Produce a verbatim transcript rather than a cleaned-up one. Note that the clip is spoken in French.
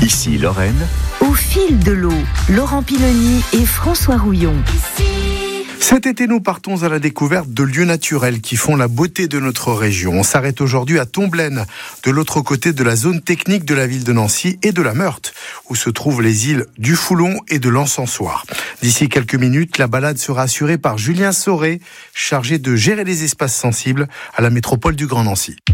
Ici Lorraine. Au fil de l'eau, Laurent Piloni et François Rouillon. Cet été, nous partons à la découverte de lieux naturels qui font la beauté de notre région. On s'arrête aujourd'hui à Tomblaine, de l'autre côté de la zone technique de la ville de Nancy et de la Meurthe, où se trouvent les îles du Foulon et de l'Encensoir. D'ici quelques minutes, la balade sera assurée par Julien Sauré, chargé de gérer les espaces sensibles à la métropole du Grand Nancy.